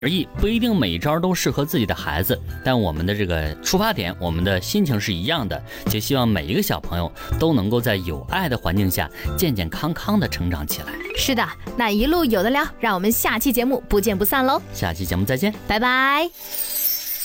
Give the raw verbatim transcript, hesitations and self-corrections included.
而异，不一定每一招都适合自己的孩子，但我们的这个出发点，我们的心情是一样的，就希望每一个小朋友都能够在有爱的环境下健健康康的成长起来。 是的，那一路有的聊，让我们下期节目不见不散喽！ 下期节目再见， 拜拜。